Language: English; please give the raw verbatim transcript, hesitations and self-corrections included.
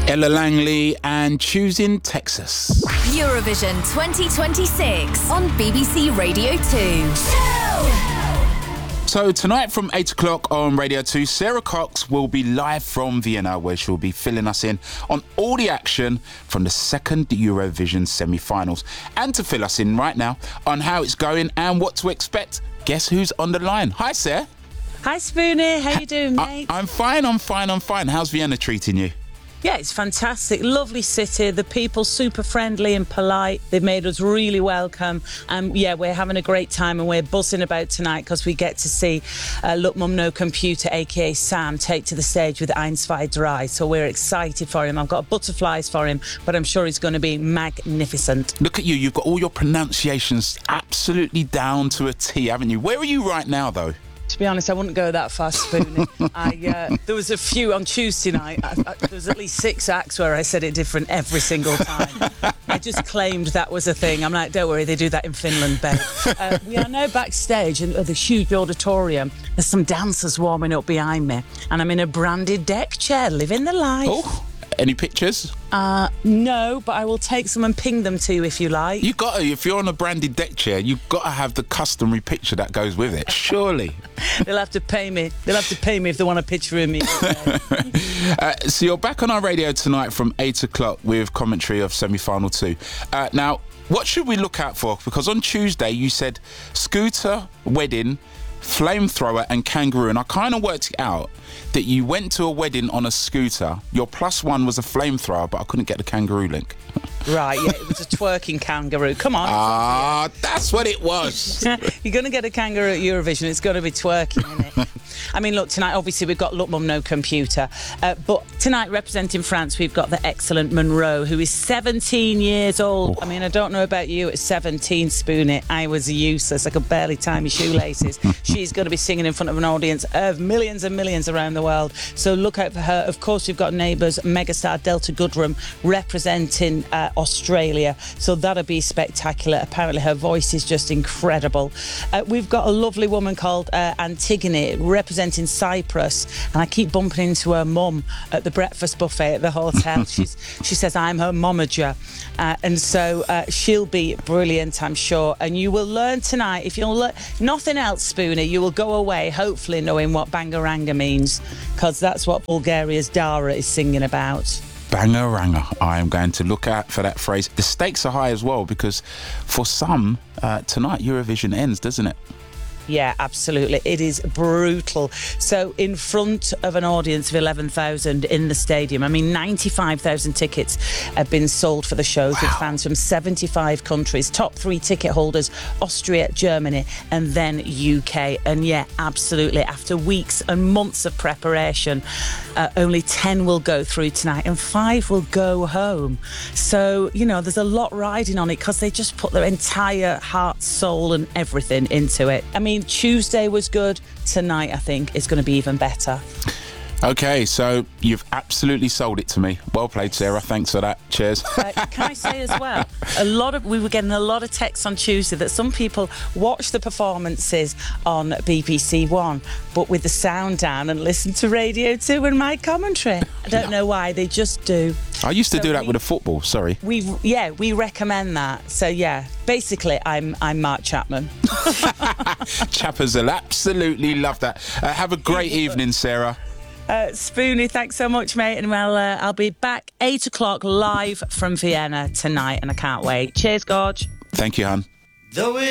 Ella Langley and Choosing Texas. Eurovision twenty twenty-six on B B C Radio two. So tonight from eight o'clock on Radio two, Sarah Cox will be live from Vienna, where she'll be filling us in on all the action from the second Eurovision semi-finals. And to fill us in right now on how it's going and what to expect, guess who's on the line? Hi, Sarah. Hi, Spoonie. How you doing, mate? I- I'm fine, I'm fine, I'm fine. How's Vienna treating you? Yeah, it's fantastic. Lovely city. The people super friendly and polite. They've made us really welcome. And yeah, we're having a great time and we're buzzing about tonight because we get to see uh, Look Mum No Computer, aka Sam, take to the stage with Eins zwei drei. So we're excited for him. I've got butterflies for him, but I'm sure he's going to be magnificent. Look at you. You've got all your pronunciations absolutely down to a T, haven't you? Where are you right now, though? To be honest, I wouldn't go that far, Spoonie. I, uh, there was a few on Tuesday night. I, I, there was at least six acts where I said it different every single time. I just claimed that was a thing. I'm like, don't worry, they do that in Finland, babe. Uh, we are now backstage in the huge auditorium. There's some dancers warming up behind me, and I'm in a branded deck chair, living the life. Oh, any pictures? Uh, no, but I will take some and ping them to you if you like. You got to, if you're on a branded deck chair, you've got to have the customary picture that goes with it, surely. They'll have to pay me. They'll have to pay me if they want a picture of me. uh, so you're back on our radio tonight from eight o'clock with commentary of semi-final two. Uh, now, what should we look out for? Because on Tuesday you said scooter, wedding, flamethrower and kangaroo, and I kind of worked it out that you went to a wedding on a scooter. Your plus one was a flamethrower, but I couldn't get the kangaroo link. Right, yeah, it was a twerking kangaroo. Come on. Ah, that's what it was. You're going to get a kangaroo at Eurovision. It's got to be twerking, isn't it? I mean, look, tonight, obviously, we've got Look Mum No Computer. Uh, but tonight, representing France, we've got the excellent Monroe, who is seventeen years old. Oh. I mean, I don't know about you. At seventeen, Spoonie, I was useless. I could barely tie my shoelaces. She's going to be singing in front of an audience of millions and millions around the world. So look out for her. Of course, we've got neighbours, megastar Delta Goodrem, representing uh, Australia. So that'll be spectacular. Apparently, her voice is just incredible. Uh, we've got a lovely woman called uh, Antigone, representing Cyprus, and I keep bumping into her mum at the breakfast buffet at the hotel. She's, she says I'm her momager, uh, and so uh, she'll be brilliant, I'm sure. And you will learn tonight, if you'll learn nothing else, Spoonie, you will go away hopefully knowing what Bangaranga means, because that's what Bulgaria's Dara is singing about. Bangaranga. I am going to look out for that phrase. The stakes are high as well, because for some, uh, tonight Eurovision ends, doesn't it? Yeah, absolutely. It is brutal. So in front of an audience of eleven thousand in the stadium, I mean, ninety-five thousand tickets have been sold for the shows. Wow. With fans from seventy-five countries. Top three ticket holders, Austria, Germany, and then U K. And yeah, absolutely. After weeks and months of preparation, uh, only ten will go through tonight and five will go home. So, you know, there's a lot riding on it because they just put their entire heart, soul and everything into it. I mean, Tuesday was good. Tonight, I think, is going to be even better. Okay, so you've absolutely sold it to me. Well played, Sarah. Thanks for that. Cheers. Uh, can I say as well, a lot of we were getting a lot of texts on Tuesday that some people watch the performances on B B C One, but with the sound down and listen to Radio two and my commentary. I don't know why, they just do. I used to so do that we, with a football. Sorry. We yeah, we recommend that. So yeah, basically, I'm I'm Mark Chapman. Chappers will absolutely love that. Uh, have a great evening, Sarah. Uh, Spoonie, thanks so much, mate. And well, uh, I'll be back eight o'clock live from Vienna tonight, and I can't wait. Cheers, Gorge. Thank you, hon.